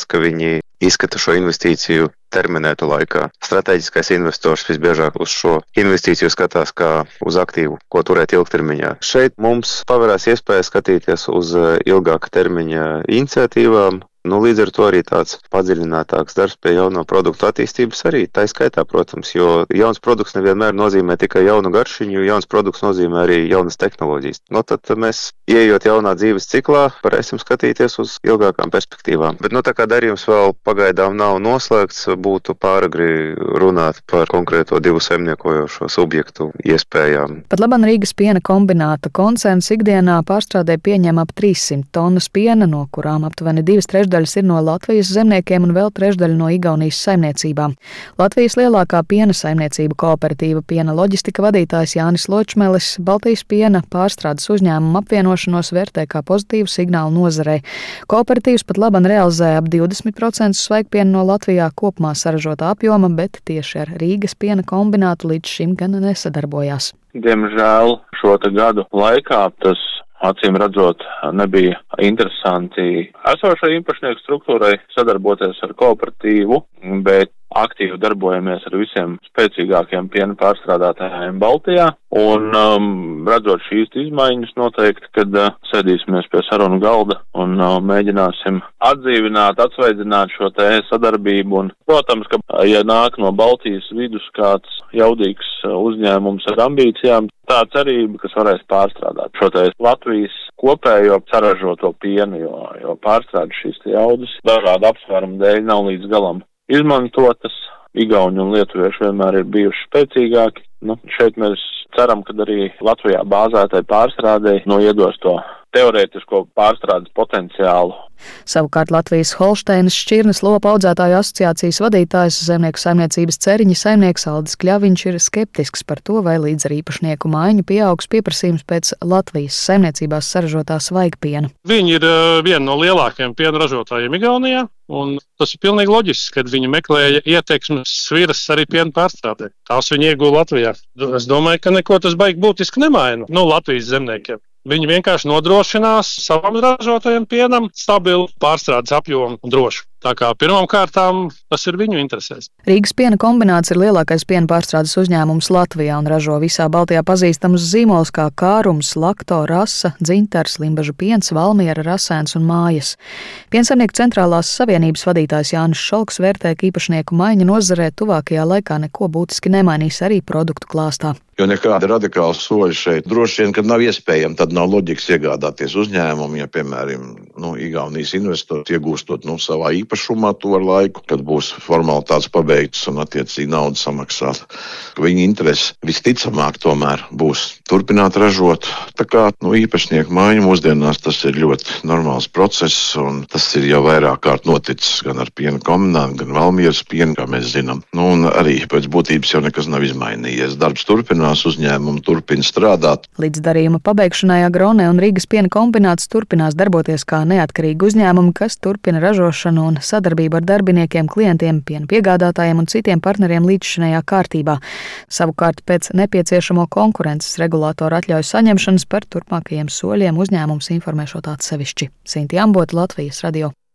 ka viņi izskata šo investīciju terminētu laikā. Strateģiskais investors visbiežāk uz šo investīciju skatās kā uz aktīvu, ko turēt ilgtermiņā. Šeit mums pavērās iespēja skatīties uz ilgāka termiņa iniciatīvām. Līdz ar to arī tāds padziļinātāks darbs pie jauno produktu attīstības arī tā skaitā, protams, jo jauns produkts nevienmēr nozīmē tikai jaunu garšiņu, jauns produkts nozīmē arī jaunas tehnoloģijas. Tad mēs, ieejot jaunā dzīves ciklā, varēsim skatīties uz ilgākām perspektīvām. Bet, tā kā darījums vēl pagaidām nav noslēgts, būtu pāragri runāt par konkrēto divu saimniekojošo subjektu iespējām. Pat labam Rīgas piena kombināta koncerns ikdienā pārstrādē pieņem ap 300 tonnas piena, no kurām aptuveni 2/3 ir no Latvijas zemniekiem un vēl 1/3 no Igaunijas saimniecībām. Latvijas lielākā piena saimniecība kooperatīva piena loģistika vadītājs Jānis Ločmelis Baltijas piena pārstrādes uzņēmumu apvienošanos vērtē kā pozitīvu signālu nozarei. Kooperatīvs pat labam realizē ap 20% svaigpienu no Latvijā kopumā saražotā apjoma, bet tieši ar Rīgas piena kombinātu līdz šim gan nesadarbojās. Diemžēl šo gadu laikā tas acīm redzot, nebija interesanti esošai īpašnieku struktūrai sadarboties ar kooperatīvu, bet aktīvi darbojamies ar visiem spēcīgākiem piena pārstrādātājiem Baltijā. Un redzot šīs izmaiņas noteikti, kad sēdīsimies pie sarunu galda un mēģināsim atdzīvināt, atsveidzināt šo sadarbību. Un, protams, ka ja nāk no Baltijas vidus kāds jaudīgs uzņēmums ar ambīcijām, tā cerība, kas varēs pārstrādāt šo Latvijas kopējo saražoto pienu, jo pārstrāde šīs jaudas dažādu apsvērumu dēļ nav līdz galam izmantotas. Igauni un lietuvieši vienmēr ir bijuši spēcīgāki. Šeit mēs ceram, ka arī Latvijā bāzētai pārstrādei iedos to teorētisko pārstrādes potenciālu. Savukārt Latvijas Holšteinas šķirnes lopu audzētāju asociācijas vadītājs zemnieku saimniecības Ceriņa saimnieks Aldis Kļaviņš ir skeptisks par to, vai līdz ar īpašnieku maiņu pieaugs pieprasījums pēc Latvijas saimniecībās saražotā svaigpiena. Viņi ir viena no lielākajiem piena ražotājiem Igaunijā, un tas ir pilnīgi loģiski, kad viņi meklēja ieteiksmes sviras arī piena pārstrādē. Tās viņi ieguva Latvijā. Es domāju, ka neko tas baigi būtiski nemaina Latvijas zemniekiem. Viņi vienkārši nodrošinās savam ražotajam pienam stabilu pārstrādes apjomu un drošu. Tā kā pirmām kārtām tas ir viņu interesēs. Rīgas piena kombināts ir lielākais piena pārstrādes uzņēmums Latvijā un ražo visā Baltijā pazīstamus zīmolus kā Kārums, Lakto, Rasa, Dzintars, Limbažu piens, Valmiera, Rasēns un Mājas. Piensaimnieku centrālās savienības vadītājs Jānis Šolks vērtē, ka īpašnieku maiņa nozarē tuvākajā laikā neko būtiski nemainīs arī produktu klāstā. Jo nekāda radikāla soļa šeit droši vien, kad nav iespējama, tad nav loģikas iegādāties uzņēmumu, ja, piemēram, Igaunijas investors iegūstot savā īpašumā to ar laiku, kad būs formalitātes pabeigtas un attiecīgi naudu samaksāt. Viņa interese visticamāk tomēr būs turpināt ražot. Tā kā īpašnieku maiņa mūsdienās tas ir ļoti normāls process, un tas ir jau vairāk kārt noticis gan ar piena kombinātu, gan Valmieras pienu, kā mēs zinām. Un arī pēc būtības jau nekas nav izmainījies. Darbs turpinās, uzņēmumi turpina strādāt. Līdz darījuma pabeigšanai Agrone un Rīgas piena kombināts turpinās darboties kā neatkarīgi uzņēmumi, kas turpina ražošanu un sadarbību ar darbiniekiem, klientiem, piena piegādātājiem un citiem partneriem līdzšinējā kārtībā. Savukārt pēc nepieciešamo konkurences regulātoru atļauju saņemšanas par turpmākajiem soļiem uzņēmums informēšot atsevišķi. Sinti Ambota, Latvijas radio.